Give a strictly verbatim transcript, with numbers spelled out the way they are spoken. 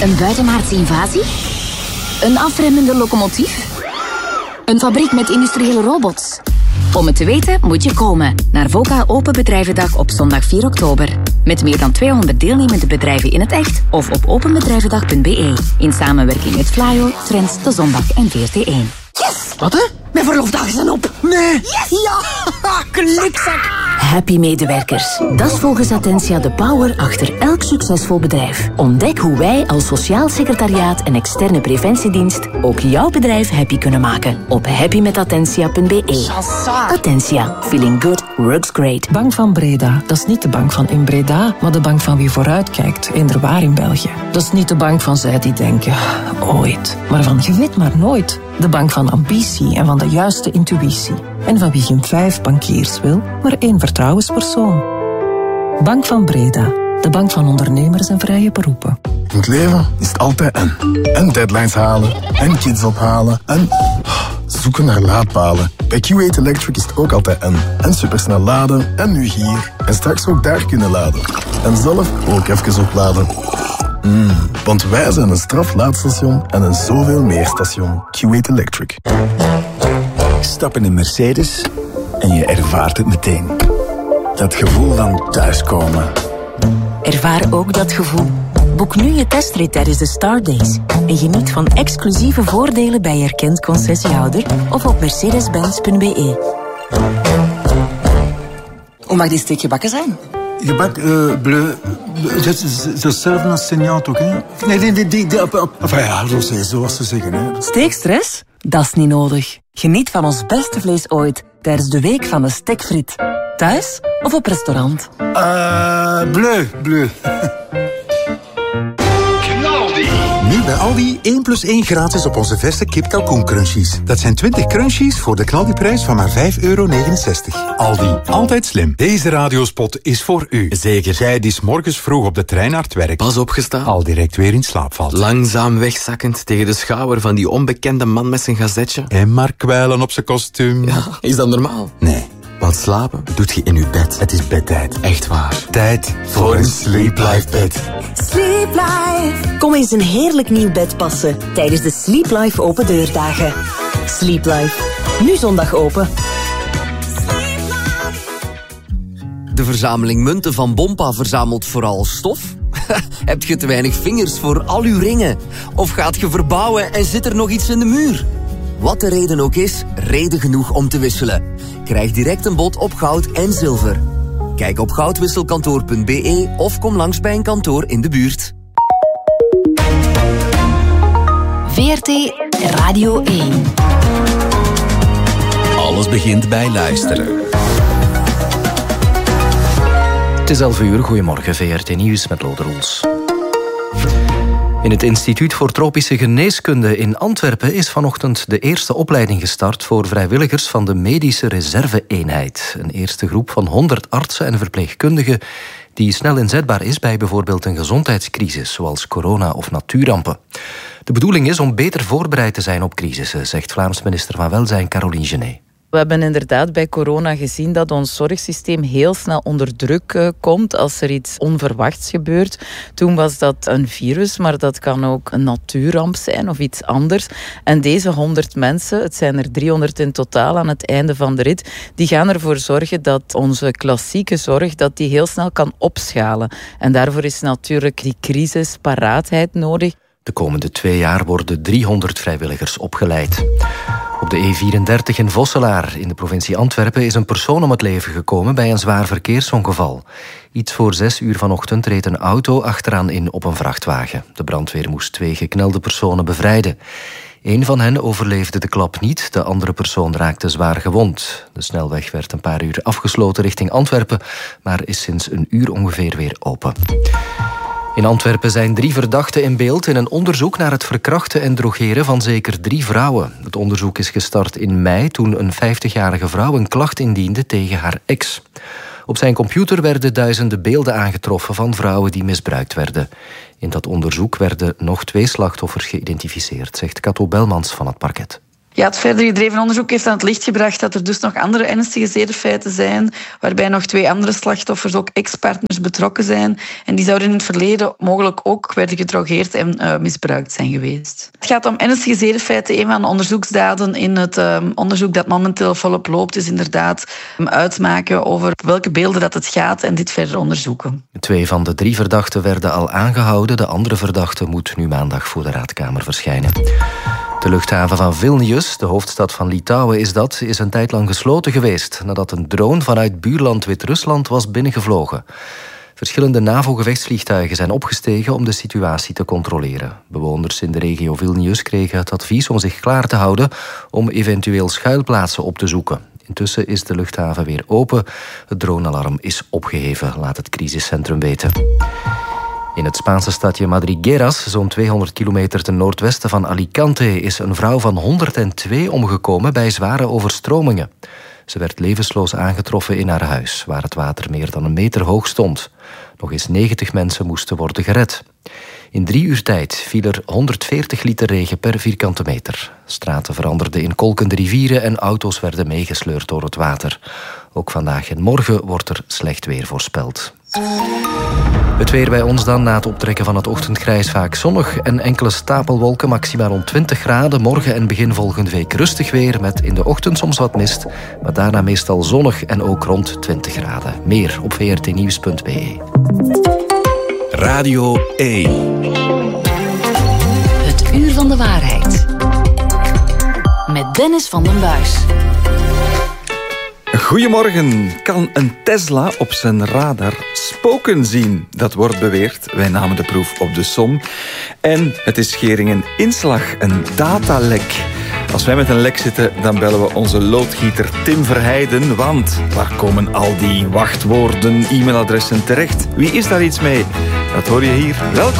Een buitenaardse invasie? Een afremmende locomotief? Een fabriek met industriële robots? Om het te weten moet je komen naar VOCA Open Bedrijvendag op zondag vier oktober. Met meer dan tweehonderd deelnemende bedrijven in het echt of op openbedrijvendag punt b e. In samenwerking met Flyo, Trends, De Zondag en V R T één. Yes! Wat hè? Mijn verloofdagen zijn op. Nee! Yes! Ja! Gelukzak! Happy medewerkers. Dat is volgens Attentia de power achter elk succesvol bedrijf. Ontdek hoe wij als sociaal secretariaat en externe preventiedienst ook jouw bedrijf happy kunnen maken. Op happy met attentia punt b e. Attentia. Feeling good works great. Bank van Breda. Dat is niet de bank van in Breda, maar de bank van wie vooruitkijkt. Inderwaar in België. Dat is niet de bank van zij die denken, ooit. Maar van je weet maar nooit. De bank van ambitie en van de juiste intuïtie. En van wie geen vijf bankiers wil, maar één vertrouwenspersoon. Bank van Breda. De bank van ondernemers en vrije beroepen. In het leven is het altijd en. En deadlines halen. En kids ophalen. En zoeken naar laadpalen. Bij Q eight Electric is het ook altijd en. En supersnel laden. En nu hier. En straks ook daar kunnen laden. En zelf ook even opladen. Mm, want wij zijn een straflaadstation en een zoveel meer station. Q eight Electric. Stap in een Mercedes en je ervaart het meteen. Dat gevoel van thuiskomen. Ervaar ook dat gevoel. Boek nu je testrit tijdens de Star Days. En geniet van exclusieve voordelen bij erkend concessiehouder of op mercedes benz punt b e. Hoe mag die steek gebakken zijn? Gebak, uh, bleu, dat is hetzelfde als seignant ook, hè? Nee, die, die, die, die, enfin ja, zoals ze zeggen, hè. Steekstress? Dat is niet nodig. Geniet van ons beste vlees ooit tijdens de week van de stekfriet. Thuis of op restaurant? Uh, bleu, bleu. Nu bij Aldi één plus één gratis op onze verse kip kalkoen crunchies. Dat zijn twintig crunchies voor de knaldiprijs van maar vijf euro negenenzestig. Aldi, altijd slim. Deze radiospot is voor u. Zeker. Jij die 's morgens vroeg op de trein naar het werk pas opgestaan, al direct weer in slaap valt. Langzaam wegzakkend tegen de schouder van die onbekende man met zijn gazetje. En maar kwijlen op zijn kostuum. Ja, is dat normaal? Nee. Want slapen doet je in je bed. Het is bedtijd. Echt waar. Tijd voor een Sleep Life bed. Sleep Life. Kom eens een heerlijk nieuw bed passen tijdens de Sleep Life open deurdagen. Sleep Life. Nu zondag open. De verzameling munten van Bompa verzamelt vooral stof? Heb je te weinig vingers voor al uw ringen? Of gaat je verbouwen en zit er nog iets in de muur? Wat de reden ook is, reden genoeg om te wisselen. Krijg direct een bod op goud en zilver. Kijk op goudwisselkantoor punt b e of kom langs bij een kantoor in de buurt. V R T Radio één. Alles begint bij luisteren. Het is elf uur, goedemorgen, V R T Nieuws met Lode Roels. In het Instituut voor Tropische Geneeskunde in Antwerpen is vanochtend de eerste opleiding gestart voor vrijwilligers van de Medische Reserve-eenheid. Een eerste groep van honderd artsen en verpleegkundigen die snel inzetbaar is bij bijvoorbeeld een gezondheidscrisis, zoals corona of natuurrampen. De bedoeling is om beter voorbereid te zijn op crisissen, zegt Vlaams minister van Welzijn Caroline Genet. We hebben inderdaad bij corona gezien dat ons zorgsysteem heel snel onder druk uh, komt als er iets onverwachts gebeurt. Toen was dat een virus, maar dat kan ook een natuurramp zijn of iets anders. En deze honderd mensen, het zijn er driehonderd in totaal aan het einde van de rit, die gaan ervoor zorgen dat onze klassieke zorg dat die heel snel kan opschalen. En daarvoor is natuurlijk die crisisparaatheid nodig. De komende twee jaar worden driehonderd vrijwilligers opgeleid. Op de E vierendertig in Vosselaar in de provincie Antwerpen is een persoon om het leven gekomen bij een zwaar verkeersongeval. Iets voor zes uur vanochtend reed een auto achteraan in op een vrachtwagen. De brandweer moest twee geknelde personen bevrijden. Een van hen overleefde de klap niet, de andere persoon raakte zwaar gewond. De snelweg werd een paar uur afgesloten richting Antwerpen, maar is sinds een uur ongeveer weer open. In Antwerpen zijn drie verdachten in beeld in een onderzoek naar het verkrachten en drogeren van zeker drie vrouwen. Het onderzoek is gestart in mei toen een vijftigjarige vrouw een klacht indiende tegen haar ex. Op zijn computer werden duizenden beelden aangetroffen van vrouwen die misbruikt werden. In dat onderzoek werden nog twee slachtoffers geïdentificeerd, zegt Cato Belmans van het parket. Ja, het verder gedreven onderzoek heeft aan het licht gebracht dat er dus nog andere ernstige zedenfeiten zijn, waarbij nog twee andere slachtoffers ook ex-partners betrokken zijn. En die zouden in het verleden mogelijk ook werden gedrogeerd en uh, misbruikt zijn geweest. Het gaat om ernstige zedenfeiten. Een van de onderzoeksdaden in het um, onderzoek dat momenteel volop loopt is inderdaad um, uitmaken over welke beelden dat het gaat en dit verder onderzoeken. Twee van de drie verdachten werden al aangehouden. De andere verdachte moet nu maandag voor de Raadkamer verschijnen. De luchthaven van Vilnius, de hoofdstad van Litouwen is dat, is een tijd lang gesloten geweest nadat een drone vanuit buurland Wit-Rusland was binnengevlogen. Verschillende NAVO-gevechtsvliegtuigen zijn opgestegen om de situatie te controleren. Bewoners in de regio Vilnius kregen het advies om zich klaar te houden om eventueel schuilplaatsen op te zoeken. Intussen is de luchthaven weer open. Het dronealarm is opgeheven, laat het crisiscentrum weten. In het Spaanse stadje Madrigueras, zo'n tweehonderd kilometer ten noordwesten van Alicante, is een vrouw van honderdtwee omgekomen bij zware overstromingen. Ze werd levensloos aangetroffen in haar huis, waar het water meer dan een meter hoog stond. Nog eens negentig mensen moesten worden gered. In drie uur tijd viel er honderdveertig liter regen per vierkante meter. Straten veranderden in kolkende rivieren en auto's werden meegesleurd door het water. Ook vandaag en morgen wordt er slecht weer voorspeld. Het weer bij ons dan, na het optrekken van het ochtendgrijs vaak zonnig en enkele stapelwolken, maximaal rond twintig graden. Morgen en begin volgende week rustig weer met in de ochtend soms wat mist, maar daarna meestal zonnig en ook rond twintig graden. Meer op v r t nieuws punt b e. Radio één. Het uur van de waarheid. Met Dennis van den Buis. Goedemorgen. Kan een Tesla op zijn radar spoken zien? Dat wordt beweerd. Wij namen de proef op de som. En het is scheringen inslag, een datalek. Als wij met een lek zitten, dan bellen we onze loodgieter Tim Verheijden. Want waar komen al die wachtwoorden, e-mailadressen terecht? Wie is daar iets mee? Dat hoor je hier. Welkom.